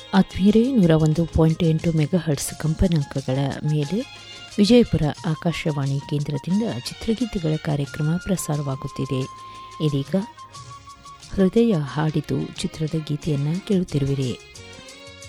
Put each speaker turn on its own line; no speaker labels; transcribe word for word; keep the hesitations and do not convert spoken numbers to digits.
ಆತ್ಮೀಯರೇ ನೂರ ಒಂದು ಪಾಯಿಂಟ್ ಎಂಟು ಮೆಗಾಹರ್ಟ್ಸ್ ಕಂಪನಾಂಕಗಳ ಮೇಲೆ ವಿಜಯಪುರ ಆಕಾಶವಾಣಿ ಕೇಂದ್ರದಿಂದ ಚಿತ್ರಗೀತೆಗಳ ಕಾರ್ಯಕ್ರಮ ಪ್ರಸಾರವಾಗುತ್ತಿದೆ. ಇದೀಗ ಹೃದಯ ಹಾಡಿತು ಚಿತ್ರದ ಗೀತೆಯನ್ನು ಕೇಳುತ್ತಿರುವಿರಿ.